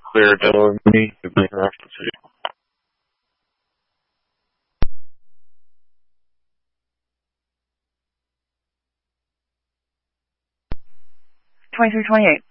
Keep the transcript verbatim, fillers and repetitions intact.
clear Delaware Mooney, the Bank of Rockford City. twenty-three twenty-eight.